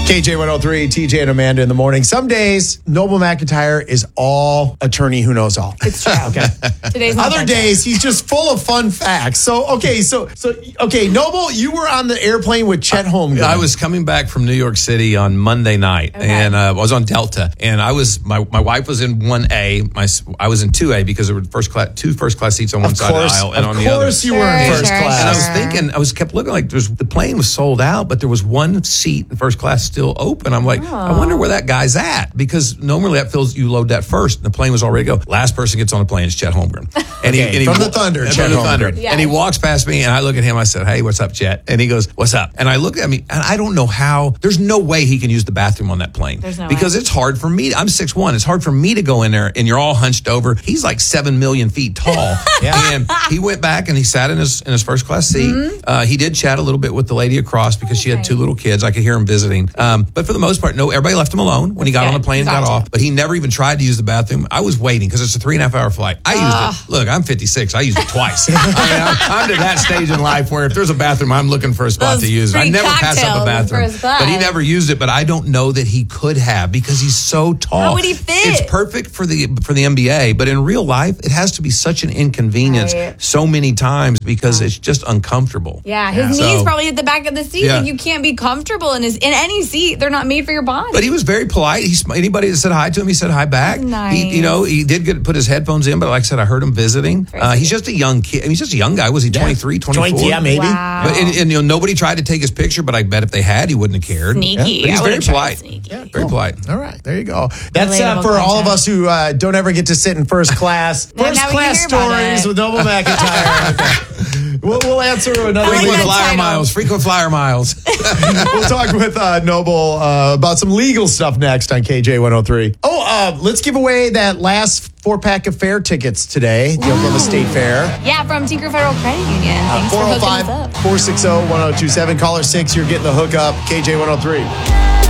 KJ103, TJ and Amanda in the morning. Some days, Noble McIntyre is all attorney who knows all. It's true. Okay. Today's not Other that days, he's just full of fun facts. So, Noble, you were on the airplane with Chet Holmgren. I was coming back from New York City on Monday night, and I was on Delta, and my wife was in 1A, I was in 2A because there were two first class seats on one side of the aisle and on the other. Of course you were in first class. And I was thinking, kept looking like the plane was sold out, but there was one seat in first class still open. I'm like, I wonder where that guy's at, because normally that feels you load that first, and the plane was already go. Last person gets on the plane is Chet Holmgren, and he from the Thunder, Chet Holmgren. Yes. And he walks past me, and I look at him. I said, "Hey, what's up, Chet?" And he goes, "What's up?" And I look at me, and I don't know how. There's no way he can use the bathroom on that plane, because it's hard for me. I'm 6'1". It's hard for me to go in there, and you're all hunched over. He's like 7 million feet tall, and he went back and he sat in his first class seat. Mm-hmm. He did chat a little bit with the lady across because she had 2 little kids. I could hear him visiting, but for the most part, no. Everybody left him alone when he got on the plane and got off. But he never even tried to use the bathroom. I was waiting because it's a 3.5 hour flight. I used it. Look, I'm 56. I used it twice. I'm to that stage in life where if there's a bathroom, I'm looking for a spot to use it. I never pass up a bathroom. But he never used it. But I don't know that he could have, because he's so tall. How would he fit? It's perfect for the NBA, but in real life, it has to be such an inconvenience so many times because it's just uncomfortable. Yeah, his knees probably hit the back of the seat. Yeah. And you can't be comfortable in any seat. They're not made for your body. But he was very polite. Anybody that said hi to him, he said hi back. Nice. He did put his headphones in, but like I said, I heard him visiting. He's just a young kid. I mean, he's just a young guy. Was he 23, 24? Yeah, maybe. Wow. But and nobody tried to take his picture, but I bet if they had, he wouldn't have cared. Sneaky. But he's very polite. Sneaky. Yeah, very polite. All right, there you go. That's Relatable for all of content. us who don't ever get to sit in first class. First now we class can hear about stories it. with Noble McIntyre. We'll answer another like week. that Flyer title. miles, frequent flyer miles. We'll talk with Noble about some legal stuff next on KJ103. Let's give away that last 4-pack of fair tickets today, the Oklahoma State Fair. Yeah, from Tinker Federal Credit Union. Thanks for hooking us up. 405-460-1027. Caller 6, you're getting the hookup. KJ103.